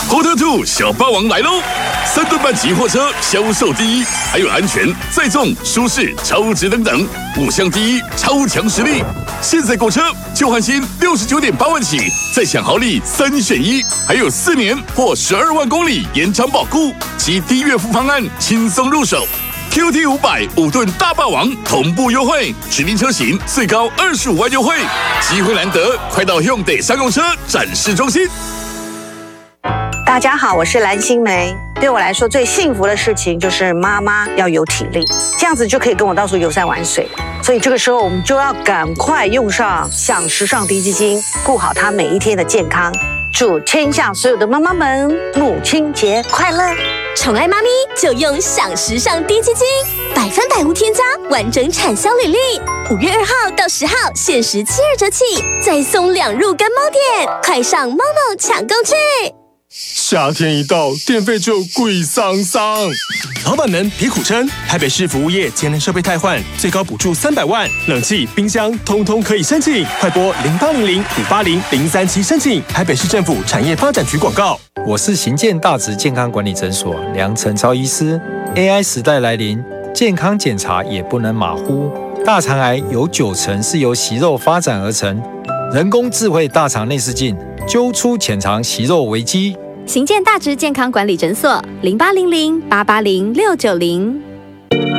Porter2 小霸王来喽！3吨半级货车销售第一，还有安全、载重、舒适、超值等等，5项第一，超强实力。现在购车就换新69.8万起，再享好礼3选1，还有4年或12万公里延长保固及低月付方案，轻松入手。QT500 5吨大霸王同步优惠，指定车型最高25万优惠，机会难得，快到 Hyundai 商用车展示中心。 大家好，我是蓝心湄。对我来说，最幸福的事情就是妈妈要有体力，这样子就可以跟我到处游山玩水。所以这个时候，我们就要赶快用上享时尚低基金，顾好她每一天的健康。祝天下所有的妈妈们母亲节快乐！ 宠爱妈咪就用享时尚低基金，100%无添加，完整产销履历。5月2号到10号限时72折起，再送2入干猫店，快上猫猫抢购去！ 夏天一到，电费就贵桑桑。老板们别苦撑，台北市服务业节能设备汰换，最高补助300万，冷气、冰箱通通可以申请，快拨0800-580-037申请。台北市政府产业发展局广告。 我是行健大直健康管理诊所梁成超医师。AI 时代来临，健康检查也不能马虎。大肠癌有90%是由息肉发展而成，人工智慧大肠内视镜揪出潜藏息肉危机。 行健大直健康管理诊所0800-880-690。